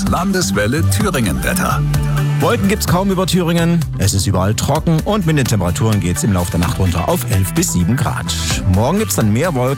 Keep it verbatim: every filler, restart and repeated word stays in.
Das Landeswelle Thüringen-Wetter. Wolken gibt's kaum über Thüringen. Es ist überall trocken und mit den Temperaturen geht's im Laufe der Nacht runter auf elf bis sieben Grad. Morgen gibt's dann mehr Wolken.